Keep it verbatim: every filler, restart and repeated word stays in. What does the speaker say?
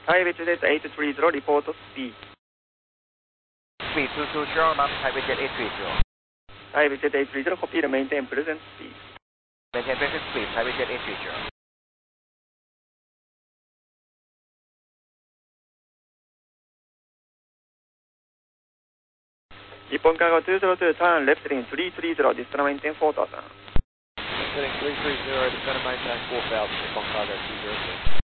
Taipei Jet eight three zero, report speed. Speed two two zero, Mountain Taipei Jet eight three zero. Taipei Jet eight three zero, copy the maintain present speed. Maintain present speed, Taipei Jet eight three zero. Nippon Cargo two zero two, turn left heading three three zero, descend maintain four thousand. Heading three three zero, descend maintain four thousand, Nippon Cargo two zero two.